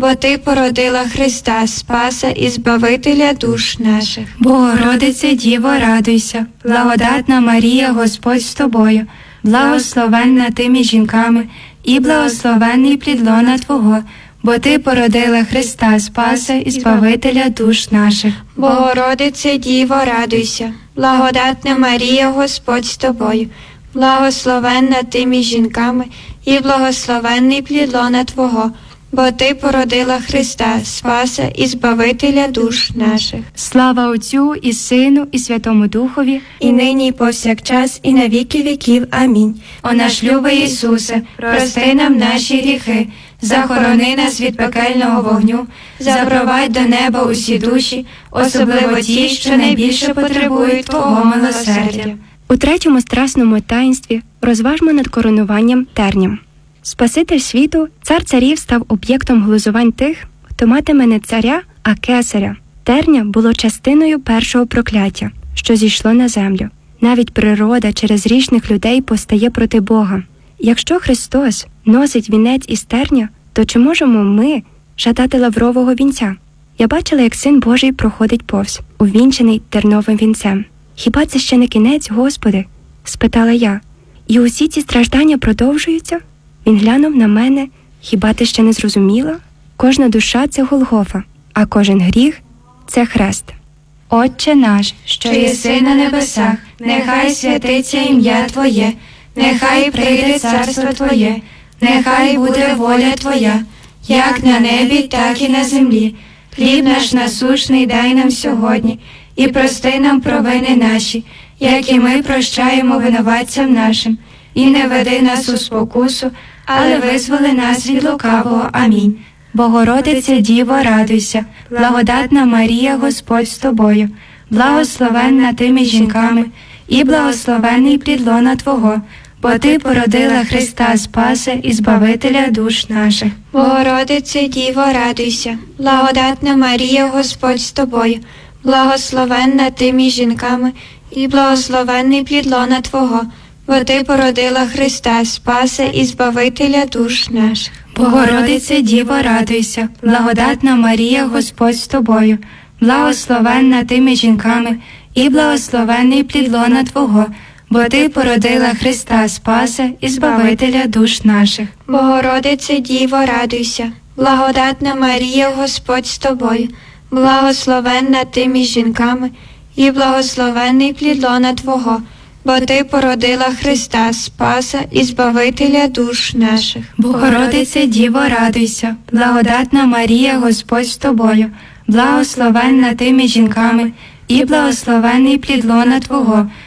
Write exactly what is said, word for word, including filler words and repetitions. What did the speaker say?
бо Ти породила Христа, Спаса і Збавителя душ наших. Богородице Діво, радуйся, благодатна Марія, Господь з тобою, благословенна ти між жінками, і благословенний плід лона Твого, бо Ти породила Христа, Спаса і Збавителя душ наших. Богородице Діво, радуйся, благодатна Марія, Господь з тобою, благословенна ти між жінками, і благословенний плід лона Твого, бо Ти породила Христа, Спаса і Збавителя душ наших. Слава Отцю і Сину і Святому Духові, і нині, і повсякчас, і на віки віків. Амінь. О наш любий Ісусе, прости нам наші гріхи, захорони нас від пекельного вогню, запровадь до неба усі душі, особливо ті, що найбільше потребують Твого милосердя. У третьому страсному таїнстві розважмо над коронуванням терням. Спаситель світу, цар царів, став об'єктом глузувань тих, хто матиме не царя, а кесаря. Терня було частиною першого прокляття, що зійшло на землю. Навіть природа через грішних людей постає проти Бога. Якщо Христос носить вінець із терня, то чи можемо ми жадати лаврового вінця? Я бачила, як Син Божий проходить повз, увінчений терновим вінцем. «Хіба це ще не кінець, Господи?» – спитала я. «І усі ці страждання продовжуються?» Він глянув на мене. «Хіба ти ще не зрозуміла? Кожна душа – це Голгофа, а кожен гріх – це хрест». Отче наш, що єси на небесах, нехай святиться ім'я Твоє, нехай прийде царство Твоє, нехай буде воля Твоя, як на небі, так і на землі. Хліб наш насущний дай нам сьогодні, і прости нам провини наші, як і ми прощаємо винуватцям нашим. І не веди нас у спокусу, але визволи нас від лукавого. Амінь. Богородице Діво, радуйся, благодатна Марія, Господь з тобою, благословенна ти між жінками, і благословенний плід лона Твого, бо Ти породила Христа, Спаса і Збавителя душ наших. Богородице Діво, радуйся, благодатна Марія, Господь з тобою, благословенна ти між жінками, і благословенний плід лона Твого, бо Ти породила Христа, Спаса і Збавителя душ наших. Богородице Діво, радуйся, благодатна Марія, Господь з тобою, благословенна ти між жінками, і благословенний плід лона Твого, бо Ти породила Христа, Спаса і Збавителя душ наших. Богородице Діво, радуйся, благодатна Марія, Господь з тобою, благословенна ти між жінками, і благословенний плід лона Твого, бо Ти породила Христа, Спаса і Збавителя душ наших. Богородице Діво, радуйся, благодатна Марія, Господь з тобою, благословенна ти між жінками, і благословенний плід лона Твого,